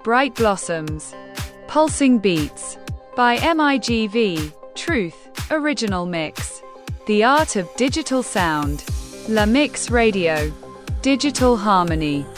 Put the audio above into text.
Bright Blossoms. Pulsing Beats by MIGV. Truth, original mix. The Art of Digital Sound. La Mix Radio. Digital Harmony.